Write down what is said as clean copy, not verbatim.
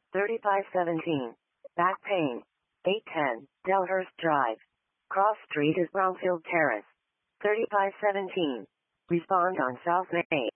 3517. Back pain. 810. Delhurst Drive. Cross Street is Brownfield Terrace. 3517. Respond on South Main.